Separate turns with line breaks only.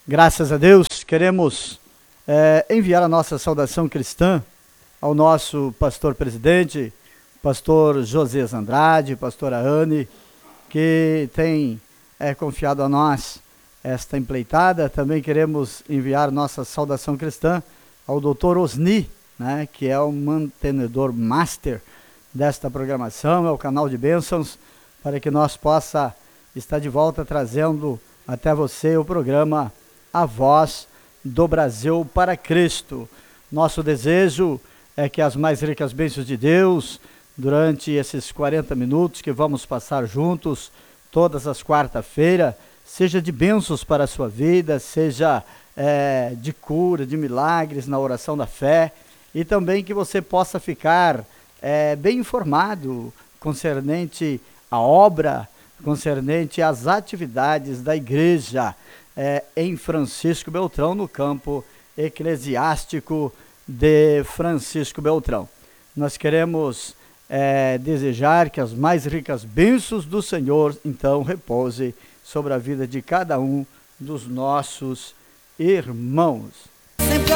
Graças a Deus, queremos enviar a nossa saudação cristã ao nosso pastor presidente, pastor Josias Andrade, pastora Anne, que tem confiado a nós esta empreitada. Também queremos enviar nossa saudação cristã ao doutor Osni, né, que é o mantenedor master desta programação, é o canal de bênçãos, para que nós possa estar de volta trazendo até você o programa A Voz do Brasil para Cristo. Nosso desejo é que as mais ricas bênçãos de Deus, durante esses 40 minutos que vamos passar juntos, todas as quarta-feiras, seja de bênçãos para a sua vida, seja de cura, de milagres na oração da fé, e também que você possa ficar bem informado concernente à obra, concernente às atividades da igreja em Francisco Beltrão, no campo eclesiástico de Francisco Beltrão. Nós queremos desejar que as mais ricas bênçãos do Senhor, então, repouse sobre a vida de cada um dos nossos irmãos.